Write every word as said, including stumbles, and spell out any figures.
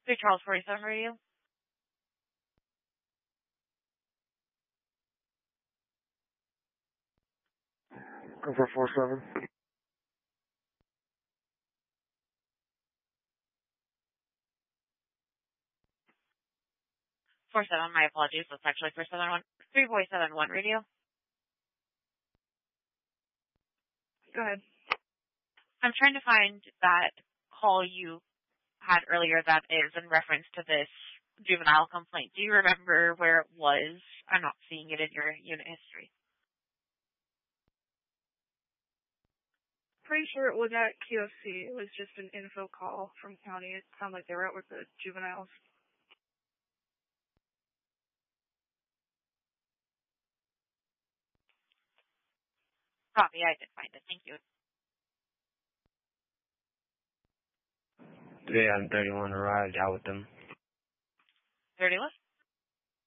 Three Charles forty-seven radio. Go for four seven. Four seven. My apologies. That's actually four seven one. Three voice seven one radio. Go ahead. I'm trying to find that call you had earlier that is in reference to this juvenile complaint. Do you remember where it was? I'm not seeing it in your unit history. Pretty sure it was at Q F C. It was just an info call from county. It sounded like they were out with the juveniles. Copy. I did find it. Thank you. Today I'm thirty-one arrived out with them. thirty-one?